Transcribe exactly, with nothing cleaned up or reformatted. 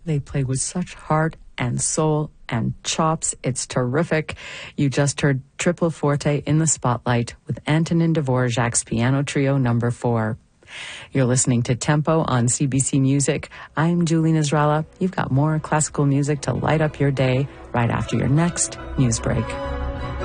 They play with such heart and soul and chops. It's terrific. You just heard Triple Forte in the Spotlight with Antonin Dvorak's Piano Trio number four. You're listening to Tempo on C B C Music. I'm Julie Nasrallah. You've got more classical music to light up your day right after your next news break.